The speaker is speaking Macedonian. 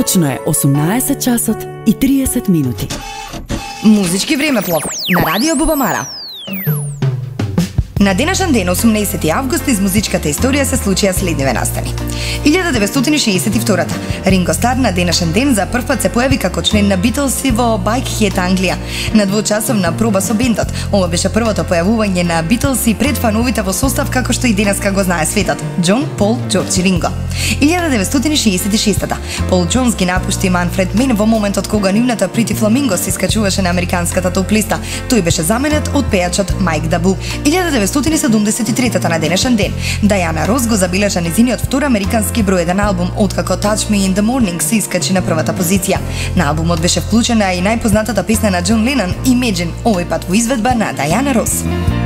Точно е 18 часот и 30 минути. Музички времеплов на Радио Бубамара. На денешен ден, 18 август, из музичката историја се случија следниве настани. 1962 Ринго Стар на денешен ден за прв пат се појави како член на Битлси во Бајкхед, Англија, на двучасовна проба со бендот. Ова беше првото појавување на Битлси пред фановите во состав како што и денеска го знае светот: Џон, Пол, Џорџ и Ринго. 1966 Пол Џонс ги напушти Манфред Мен во моментот кога нивната Pretty Flamingo се искачуваше на американската топ-листа. Тој беше заменет од пејачот Майк Дабу. 1973 на денешен ден Дајана Рос го забележа незиниот втор американски број 1 албум, откако Touch Me in the Morning се искачи на првата позиција. На албумот беше вклучена и најпознатата песна на Џон Ленон, Imagine, овој пат во изведба на Дајана Рос.